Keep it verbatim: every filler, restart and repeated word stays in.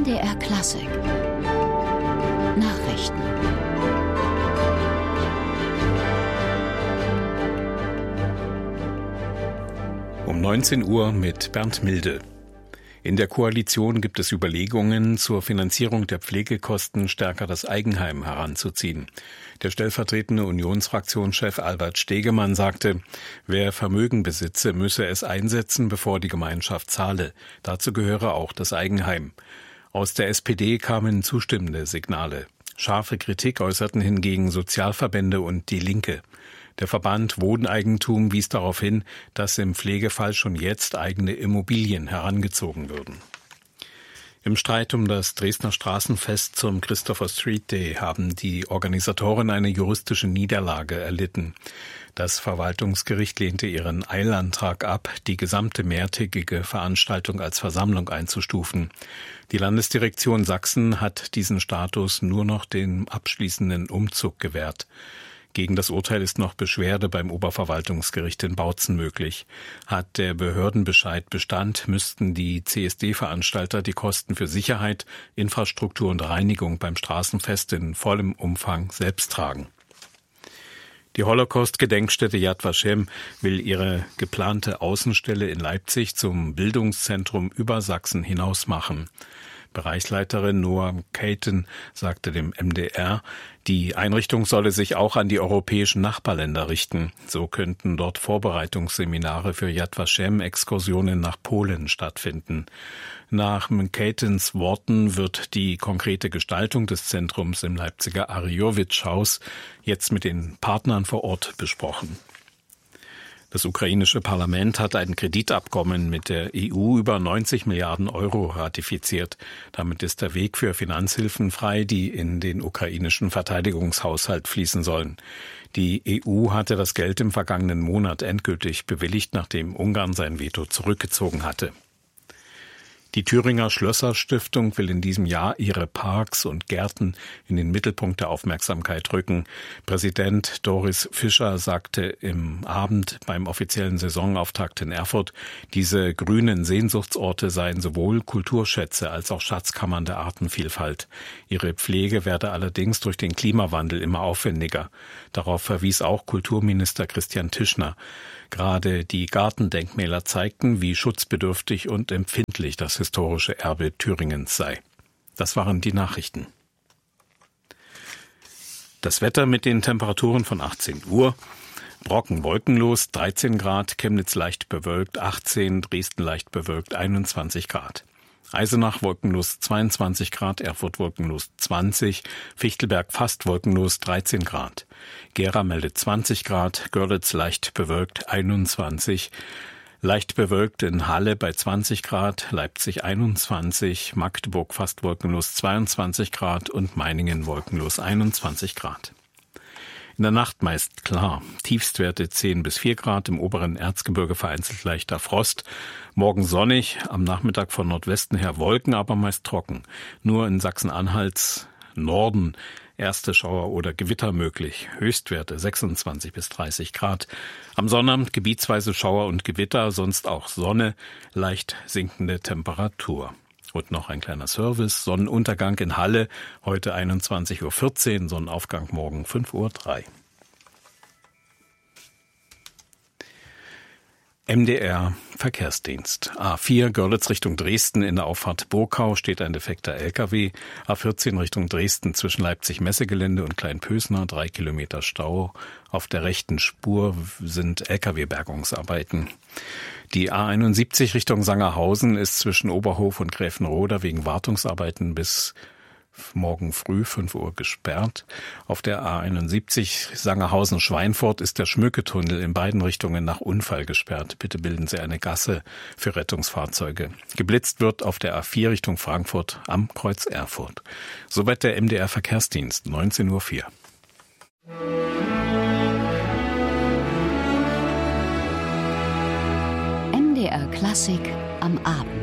D R Klassik Nachrichten. Um neunzehn Uhr mit Bernd Milde. In der Koalition gibt es Überlegungen, zur Finanzierung der Pflegekosten stärker das Eigenheim heranzuziehen. Der stellvertretende Unionsfraktionschef Albert Stegemann sagte, wer Vermögen besitze, müsse es einsetzen, bevor die Gemeinschaft zahle. Dazu gehöre auch das Eigenheim. Aus der S P D kamen zustimmende Signale. Scharfe Kritik äußerten hingegen Sozialverbände und die Linke. Der Verband Wohneigentum wies darauf hin, dass im Pflegefall schon jetzt eigene Immobilien herangezogen würden. Im Streit um das Dresdner Straßenfest zum Christopher Street Day haben die Organisatoren eine juristische Niederlage erlitten. Das Verwaltungsgericht lehnte ihren Eilantrag ab, die gesamte mehrtägige Veranstaltung als Versammlung einzustufen. Die Landesdirektion Sachsen hat diesen Status nur noch dem abschließenden Umzug gewährt. Gegen das Urteil ist noch Beschwerde beim Oberverwaltungsgericht in Bautzen möglich. Hat der Behördenbescheid Bestand, müssten die C S D-Veranstalter die Kosten für Sicherheit, Infrastruktur und Reinigung beim Straßenfest in vollem Umfang selbst tragen. Die Holocaust-Gedenkstätte Yad Vashem will ihre geplante Außenstelle in Leipzig zum Bildungszentrum über Sachsen hinaus machen. Bereichsleiterin Noam Keiten sagte dem M D R, die Einrichtung solle sich auch an die europäischen Nachbarländer richten. So könnten dort Vorbereitungsseminare für Yad Vashem-Exkursionen nach Polen stattfinden. Nach Keitens Worten wird die konkrete Gestaltung des Zentrums im Leipziger Arjowitsch-Haus jetzt mit den Partnern vor Ort besprochen. Das ukrainische Parlament hat ein Kreditabkommen mit der E U über neunzig Milliarden Euro ratifiziert. Damit ist der Weg für Finanzhilfen frei, die in den ukrainischen Verteidigungshaushalt fließen sollen. Die E U hatte das Geld im vergangenen Monat endgültig bewilligt, nachdem Ungarn sein Veto zurückgezogen hatte. Die Thüringer Schlösser-Stiftung will in diesem Jahr ihre Parks und Gärten in den Mittelpunkt der Aufmerksamkeit rücken. Präsident Doris Fischer sagte im Abend beim offiziellen Saisonauftakt in Erfurt, diese grünen Sehnsuchtsorte seien sowohl Kulturschätze als auch Schatzkammern der Artenvielfalt. Ihre Pflege werde allerdings durch den Klimawandel immer aufwendiger. Darauf verwies auch Kulturminister Christian Tischner. Gerade die Gartendenkmäler zeigten, wie schutzbedürftig und empfindlich das historische Erbe Thüringens sei. Das waren die Nachrichten. Das Wetter mit den Temperaturen von achtzehn Uhr. Brocken wolkenlos, dreizehn Grad, Chemnitz leicht bewölkt, achtzehn, Dresden leicht bewölkt, einundzwanzig Grad. Eisenach wolkenlos zweiundzwanzig Grad, Erfurt wolkenlos zwanzig, Fichtelberg fast wolkenlos dreizehn Grad. Gera meldet zwanzig Grad, Görlitz leicht bewölkt einundzwanzig, leicht bewölkt in Halle bei zwanzig Grad, Leipzig einundzwanzig, Magdeburg fast wolkenlos zweiundzwanzig Grad und Meiningen wolkenlos einundzwanzig Grad. In der Nacht meist klar. Tiefstwerte zehn bis vier Grad, im oberen Erzgebirge vereinzelt leichter Frost. Morgen sonnig, am Nachmittag von Nordwesten her Wolken, aber meist trocken. Nur in Sachsen-Anhalts Norden erste Schauer oder Gewitter möglich. Höchstwerte sechsundzwanzig bis dreißig Grad. Am Sonnabend gebietsweise Schauer und Gewitter, sonst auch Sonne, leicht sinkende Temperatur. Und noch ein kleiner Service. Sonnenuntergang in Halle, heute einundzwanzig Uhr vierzehn, Sonnenaufgang morgen fünf Uhr drei. M D R Verkehrsdienst. A vier Görlitz Richtung Dresden, in der Auffahrt Burgau steht ein defekter L K W. A vierzehn Richtung Dresden zwischen Leipzig-Messegelände und Kleinpösner, drei Kilometer Stau. Auf der rechten Spur sind L K W-Bergungsarbeiten. Die A einundsiebzig Richtung Sangerhausen ist zwischen Oberhof und Gräfenroda wegen Wartungsarbeiten bis morgen früh fünf Uhr gesperrt. Auf der A einundsiebzig Sangerhausen-Schweinfurt ist der Schmücketunnel in beiden Richtungen nach Unfall gesperrt. Bitte bilden Sie eine Gasse für Rettungsfahrzeuge. Geblitzt wird auf der A vier Richtung Frankfurt am Kreuz Erfurt. Soweit der M D R Verkehrsdienst, neunzehn Uhr vier. M D R Klassik am Abend.